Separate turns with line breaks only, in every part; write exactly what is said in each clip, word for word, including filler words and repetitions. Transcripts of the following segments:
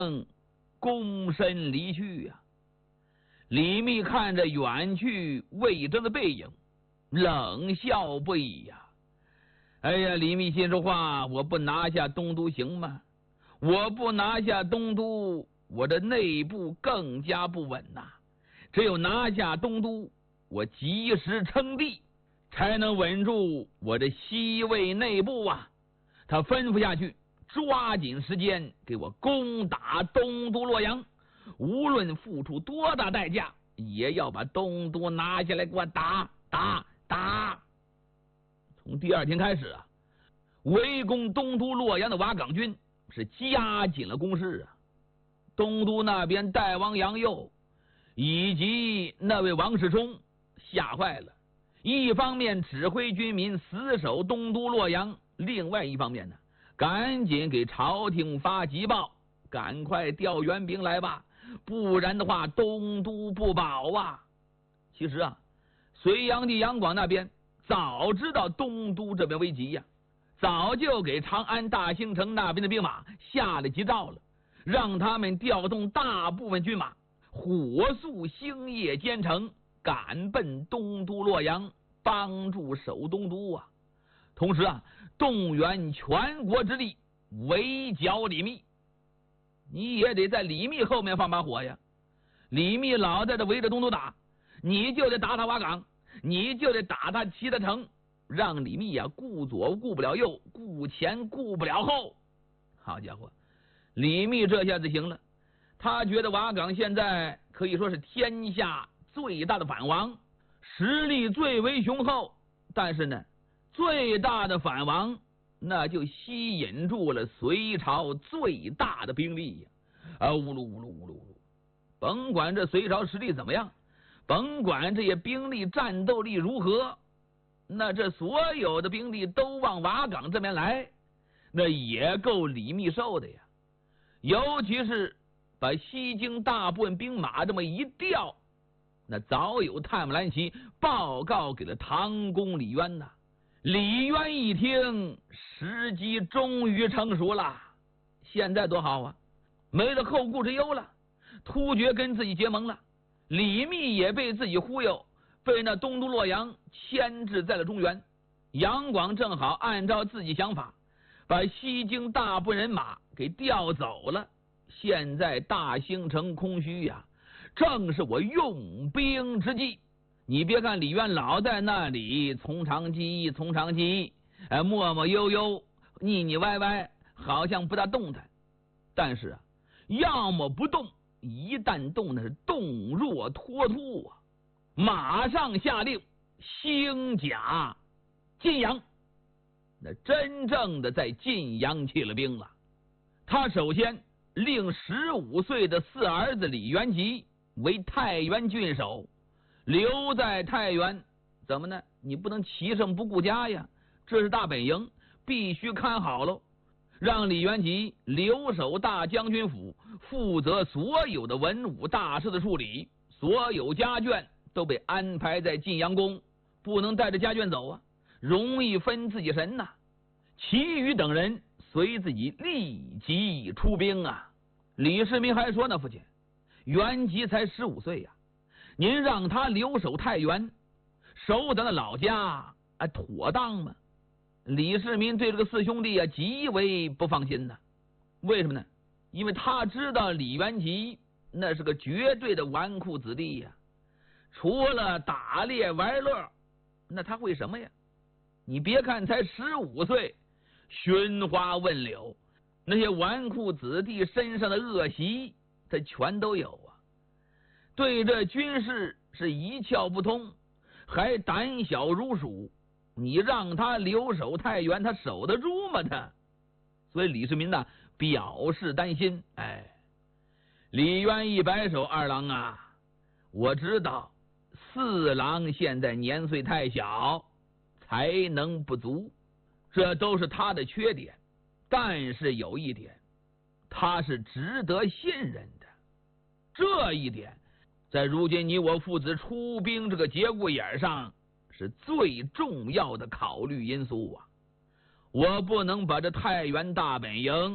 躬身离去呀、啊。李密看着远去魏征的背影，冷笑不已呀、啊。哎呀，李密心说话，我不拿下东都行吗？我不拿下东都，我的内部更加不稳呐、啊。只有拿下东都，我及时称帝，才能稳住我的西魏内部啊！他吩咐下去，抓紧时间给我攻打东都洛阳，无论付出多大代价，也要把东都拿下来，给我打打打！从第二天开始啊，围攻东都洛阳的瓦岗军是加紧了攻势啊。东都那边代王杨佑以及那位王世充吓坏了，一方面指挥军民死守东都洛阳，另外一方面呢，赶紧给朝廷发急报，赶快调援兵来吧，不然的话东都不保啊。其实啊，隋炀帝杨广那边早知道东都这边危急呀、啊，早就给长安大兴城那边的兵马下了急诏了，让他们调动大部分军马，火速星夜兼程，赶奔东都洛阳，帮助守东都啊。同时啊，动员全国之力围剿李密。你也得在李密后面放把火呀。李密老在这围着东都打，你就得打他瓦岗，你就得打他齐德城，让李密啊顾左顾不了右，顾前顾不了后。好家伙，李密这下子行了，他觉得瓦岗现在可以说是天下最大的反王，实力最为雄厚，但是呢，最大的反王那就吸引住了隋朝最大的兵力呀！啊，呜噜呜噜呜噜呜噜，甭管这隋朝实力怎么样，甭管这些兵力战斗力如何，那这所有的兵力都往瓦岗这边来，那也够李密受的呀。尤其是把西京大部分兵马这么一调，那早有探木兰旗报告给了唐公李渊呐。李渊一听，时机终于成熟了，现在多好啊，没了后顾之忧了，突厥跟自己结盟了，李密也被自己忽悠，被那东都洛阳牵制在了中原。杨广正好按照自己想法，把西京大部分人马给调走了，现在大兴城空虚呀、啊，正是我用兵之际。你别看李渊老在那里从长计议从长计议，哎，磨磨悠悠腻腻歪歪，好像不大动弹，但是啊，要么不动，一旦动那是动若脱兔啊！马上下令兴甲晋阳，那真正的在晋阳起了兵了。他首先令十五岁的四儿子李元吉为太原郡守，留在太原，怎么呢？你不能骑胜不顾家呀，这是大本营，必须看好喽。让李元吉留守大将军府，负责所有的文武大事的处理，所有家眷都被安排在晋阳宫，不能带着家眷走啊，容易分自己神呐、啊。其余等人随自己立即出兵啊。李世民还说呢，父亲，元吉才十五岁呀、啊。您让他留守太原，守咱的老家，啊，妥当吗？李世民对这个四兄弟啊极为不放心呐。为什么呢？因为他知道李元吉那是个绝对的纨绔子弟呀、啊，除了打猎玩乐，那他会什么呀？你别看才十五岁，寻花问柳，那些纨绔子弟身上的恶习，他全都有啊。对这军事是一窍不通，还胆小如鼠，你让他留守太原，他守得住吗？他，所以李世民呢表示担心。哎，李渊一摆手，二郎啊，我知道四郎现在年岁太小，才能不足，这都是他的缺点，但是有一点，他是值得信任的，这一点在如今你我父子出兵这个节骨眼上是最重要的考虑因素啊！我不能把这太原大本营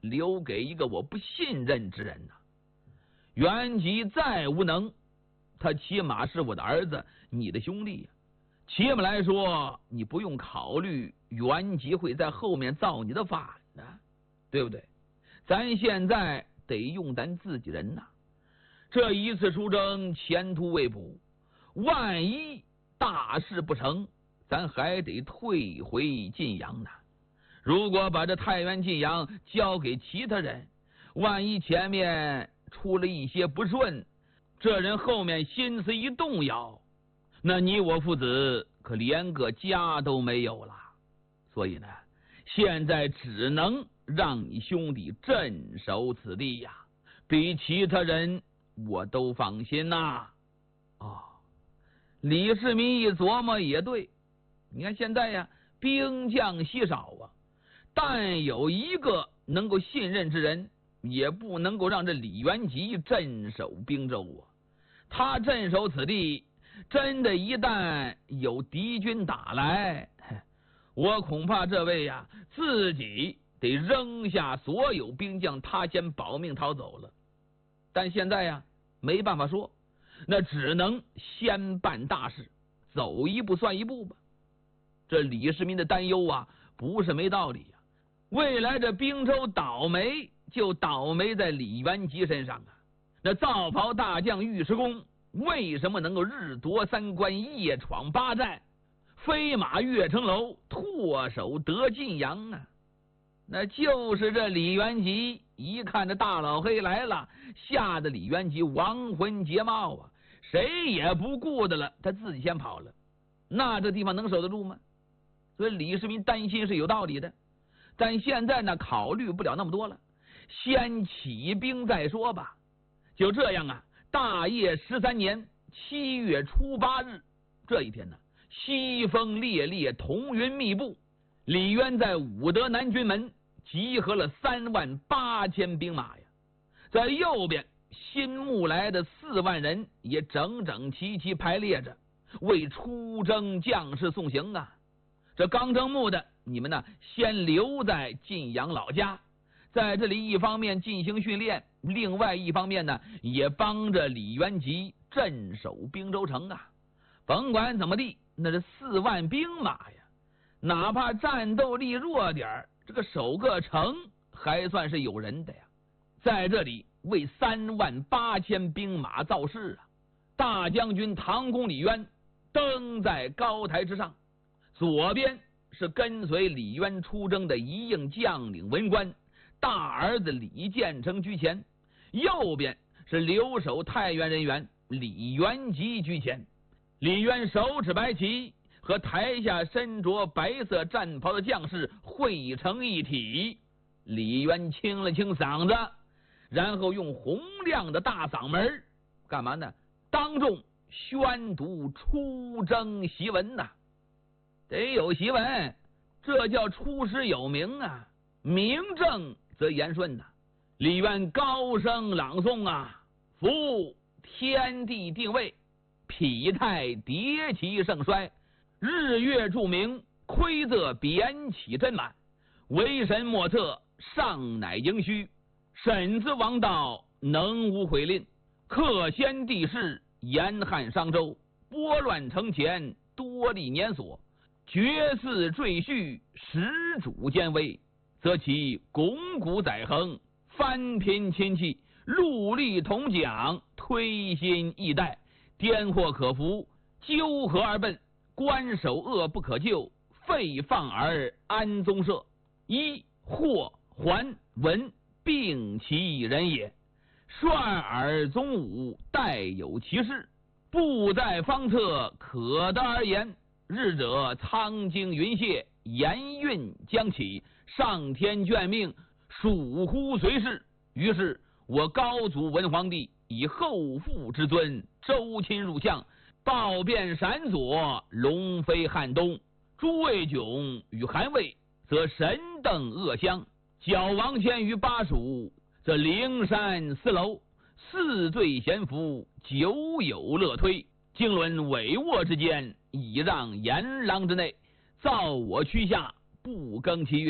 留给一个我不信任之人呐、啊。袁吉再无能，他起码是我的儿子，你的兄弟呀、啊。起码来说，你不用考虑袁吉会在后面造你的反呢、啊，对不对？咱现在得用咱自己人呐、啊。这一次出征，前途未卜，万一大事不成，咱还得退回晋阳呢。如果把这太原、晋阳交给其他人，万一前面出了一些不顺，这人后面心思一动摇，那你我父子可连个家都没有了。所以呢，现在只能让你兄弟镇守此地呀，比其他人我都放心呐。哦，李世民一琢磨也对，你看现在呀，兵将稀少啊，但有一个能够信任之人，也不能够让这李元吉镇守滨州啊。他镇守此地，真的一旦有敌军打来，我恐怕这位呀自己得扔下所有兵将，他先保命逃走了。但现在呀没办法说，那只能先办大事，走一步算一步吧。这李世民的担忧啊不是没道理呀、啊。未来这滨州倒霉就倒霉在李元吉身上啊。那皂袍大将尉迟恭为什么能够日夺三关，夜闯八寨，飞马跃城楼，唾手得晋阳啊？那就是这李元吉一看这大老黑来了，吓得李元吉亡魂皆冒啊，谁也不顾的了，他自己先跑了。那这地方能守得住吗？所以李世民担心是有道理的，但现在呢考虑不了那么多了，先起兵再说吧。就这样啊，大业十三年七月初八日这一天呢，西风烈烈，彤云密布，李渊在武德南军门集合了三万八千兵马呀，在右边新募来的四万人也整整齐齐排列着，为出征将士送行啊。这刚征募的，你们呢先留在晋阳老家，在这里一方面进行训练，另外一方面呢也帮着李元吉镇守滨州城啊。甭管怎么地，那是四万兵马呀，哪怕战斗力弱点，这个守个城还算是有人的呀。在这里为三万八千兵马造势啊。大将军唐公李渊登在高台之上，左边是跟随李渊出征的一应将领文官，大儿子李建成居前，右边是留守太原人员李元吉居前。李渊手持白旗，和台下身着白色战袍的将士汇成一体。李渊清了清嗓子，然后用洪亮的大嗓门干嘛呢？当众宣读出征檄文呐、啊！得有檄文，这叫出师有名啊，名正则言顺呐、啊。李渊高声朗诵啊：夫天地定位，否太迭其盛衰，日月著明，亏则贬起真满，为神莫测，尚乃盈虚，审自王道，能无悔吝，克先帝事，严汉商周，拨乱城前，多立年所，绝嗣赘婿，始主兼威，则其肱骨载横，翻拼亲戚，戮力同奖，推心易代，颠祸可服，纠合而奔，官守恶不可救，废放而安宗社，一或还文并其人也。率尔宗武，代有其事，不在方策，可得而言。日者苍经云泄，言运将起，上天眷命，属乎随事。于是我高祖文皇帝以后父之尊，周亲入相，报变闪左，龙飞汉东。诸魏迥与韩魏，则神登鄂襄；矫王迁于巴蜀，则灵山四楼。四对贤福，久有乐推。经纶帷幄之间，以让阎郎之内。造我区下，不更其乐，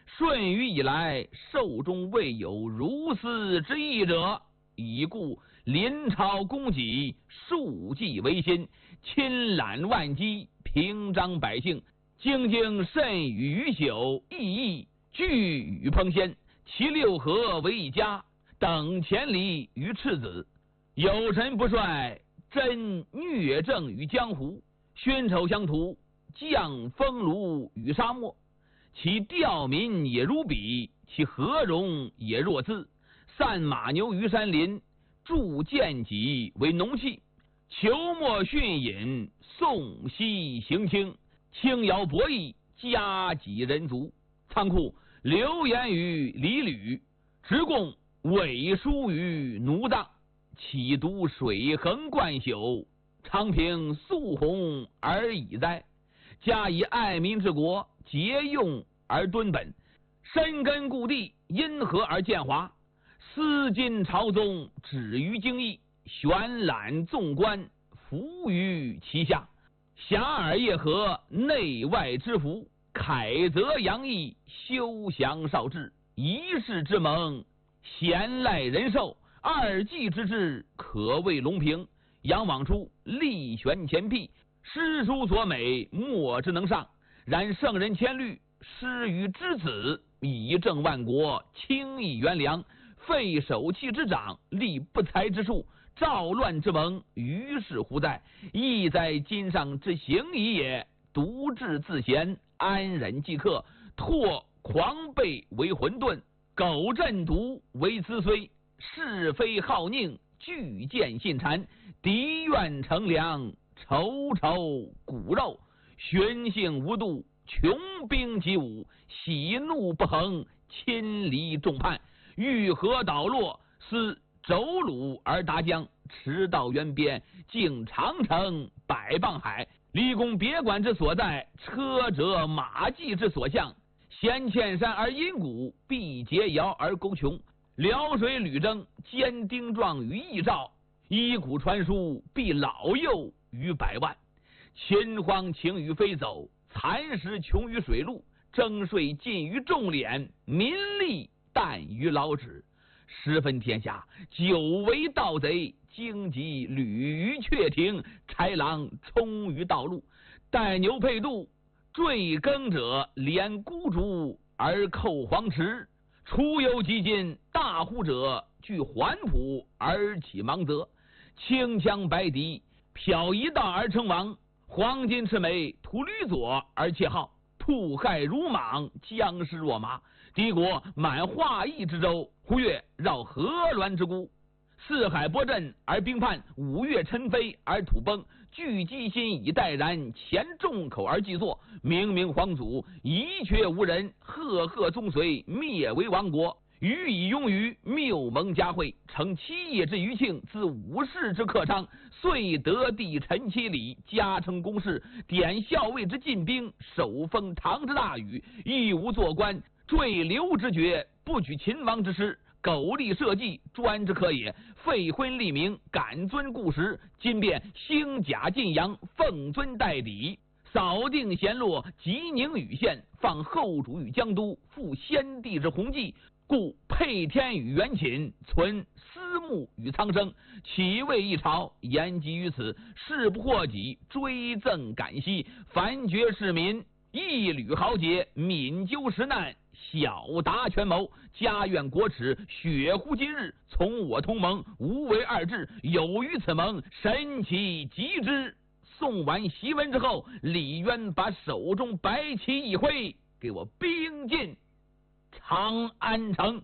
舜禹以来，寿中未有如斯之义者，已故临朝供给，庶几维新，亲揽万机，平章百姓，精精甚与于朽，意义俱与烹鲜，其六合为一家，等千里于赤子。有臣不率，真虐政于江湖，宣丑乡土，降风炉于沙漠。其吊民也如彼，其和容也若兹。散马牛于山林，铸剑戟为农器。求莫训引，宋西行清，轻徭博弈，家己人族。仓库流言于李吕，直贡伪书于奴当。岂独水横贯朽，昌平肃宏而已哉？加以爱民治国，节用而敦本，深根固地，因何而见华？思今朝宗，止于经义，悬览纵观，伏于其下。遐迩夜合，内外之福，凯泽洋溢，休祥少志，一世之盟，贤赖人寿。二季之志，可谓龙平。杨往初，力悬前辟，诗书所美，莫之能上。然圣人千虑，施于之子，以正万国，轻易元良。废手气之长，立不才之术，赵乱之盟，于是乎哉？亦在今上之行矣也。独志自贤，安忍即克，拓狂悖为混沌，苟振毒为滋虽。是非好佞，俱见信谗，敌怨乘凉，愁愁骨肉，寻衅无度，穷兵极武，喜怒不恒，亲离众叛，欲和导落，思轴鲁而达江，驰到渊边，经长城，百傍海，离宫别馆之所在，车辙马迹之所向，衔堑山而阴谷，必结遥而沟穷。辽水屡征，坚丁状于义兆；一古传书，必老幼于百万。秦荒情于飞走，蚕食穷于水陆，征税尽于众敛，民力淡于劳止。十分天下，久为盗贼，荆棘屡于阙庭，豺狼冲于道路。带牛配度，坠耕者连孤竹而扣黄池。出游极尽，大户者据环浦而起芒泽，清枪白敌，缥一道而称王。黄金赤眉，屠驴左而窃号，兔害如蟒，僵尸若麻。敌国满华邑之州，忽越绕河滦之孤。四海波震而兵叛，五岳尘飞而土崩。聚积心以待然，前众口而祭作。明明皇祖，一阙无人，赫赫宗随，灭为亡国。予以庸于谬蒙嘉惠，成七业之余庆，自五世之克昌，遂得地臣其礼，加称公事，典校尉之进兵，手封唐之大禹，亦无做官，坠刘之爵，不举秦王之师。苟利社稷，专之可也；废昏立明，敢遵故时。今便兴甲晋阳，奉尊代底，扫定贤落，集宁禹县，放后主与江都，复先帝之弘济。故配天与元寝，存思慕与苍生，岂为一朝？言及于此，事不获己，追赠感惜，凡绝市民，一缕豪杰，泯究时难，小达权谋，家苑国耻，血乎今日。从我同盟，无为二志，有于此盟，神奇极之。送完檄文之后，李渊把手中白旗一挥，给我兵进长安城。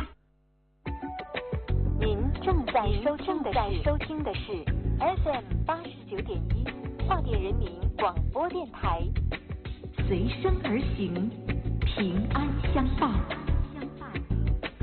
您正在收听的是收听的是 F M 八十九点一跨电人民广播电台，
随声而行，平安相伴。